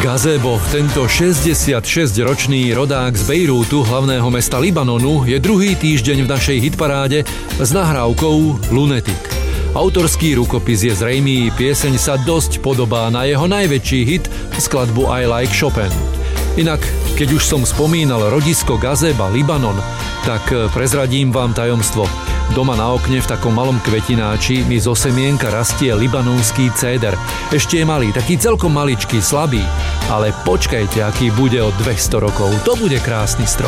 Gazebo, tento 66-ročný rodák z Bejrútu, hlavného mesta Libanonu, je druhý týždeň v našej hitparáde s nahrávkou Lunatic. Autorský rukopis je zrejmý, pieseň sa dosť podobá na jeho najväčší hit, skladbu I Like Chopin. Inak, keď už som spomínal rodisko Gazeba, Libanon, tak prezradím vám tajomstvo. Doma na okne v takom malom kvetináči mi zo semienka rastie libanonský céder. Ešte je malý, taký celkom maličký, slabý, ale počkajte, aký bude o 200 rokov. To bude krásny strom.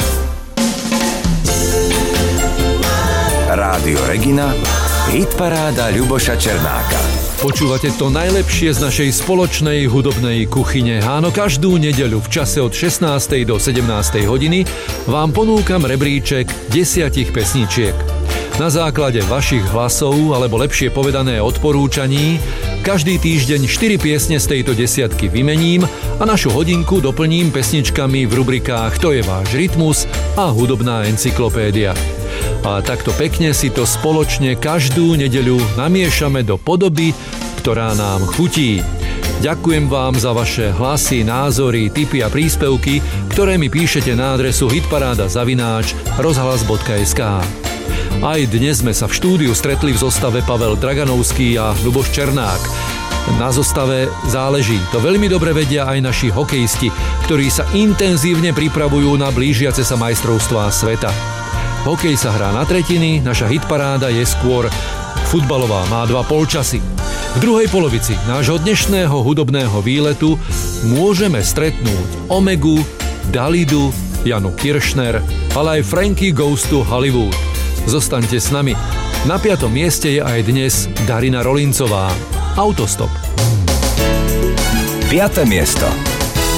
Rádio Regina, hitparáda Ľuboša Černáka. Počúvate to najlepšie z našej spoločnej hudobnej kuchyne. Áno, každú nedeľu v čase od 16. do 17. hodiny vám ponúkam rebríček 10 pesničiek. Na základe vašich hlasov, alebo lepšie povedané odporúčaní, každý týždeň 4 piesne z tejto desiatky vymením a našu hodinku doplním pesničkami v rubrikách To je váš rytmus a Hudobná encyklopédia. A takto pekne si to spoločne každú nedeľu namiešame do podoby, ktorá nám chutí. Ďakujem vám za vaše hlasy, názory, tipy a príspevky, ktoré mi píšete na adresu hitparáda@rozhlas.sk. Aj dnes sme sa v štúdiu stretli v zostave Pavel Draganovský a Ľuboš Černák. Na zostave záleží, to veľmi dobre vedia aj naši hokejisti, ktorí sa intenzívne pripravujú na blížiace sa majstrovstvá sveta. Hokej sa hrá na tretiny, naša hitparáda je skôr futbalová, má 2 polčasy. V druhej polovici nášho dnešného hudobného výletu môžeme stretnúť Omegu, Dalidu, Janu Kiršner, ale aj Frankie Goes to Hollywood. Zostaňte s nami. Na 5. mieste je aj dnes Darina Rolincová. Autostop. 5. miesto.